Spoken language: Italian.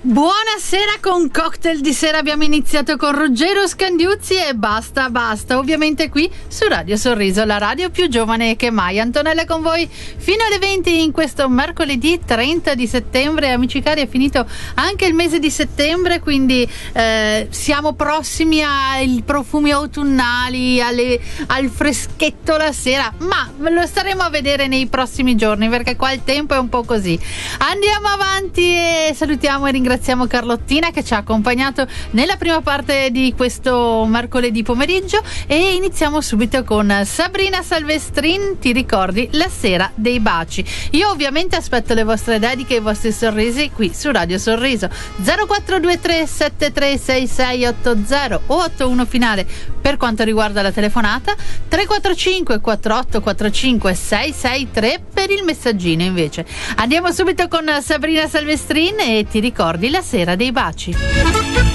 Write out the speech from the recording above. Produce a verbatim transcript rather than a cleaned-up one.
Buonasera con Cocktail di Sera, abbiamo iniziato con Ruggero Scandiuzzi e basta basta, ovviamente qui su Radio Sorriso, la radio più giovane che mai. Antonella con voi fino alle venti in questo mercoledì trenta di settembre. Amici cari, è finito anche il mese di settembre, quindi eh, siamo prossimi ai profumi autunnali, alle, al freschetto la sera, ma lo staremo a vedere nei prossimi giorni perché qua il tempo è un po' così. Andiamo avanti e salutiamo e ringraziamo Ringraziamo Carlottina che ci ha accompagnato nella prima parte di questo mercoledì pomeriggio e iniziamo subito con Sabrina Salvestrin. Ti ricordi la sera dei baci? Io ovviamente aspetto le vostre dediche e i vostri sorrisi qui su Radio Sorriso. Zero quattro due tre sette tre sei sei otto zero o otto uno finale per quanto riguarda la telefonata, tre quattro cinque quattro otto quattro cinque sei sei tre per il messaggino invece. Andiamo subito con Sabrina Salvestrin e ti ricordi la sera dei baci.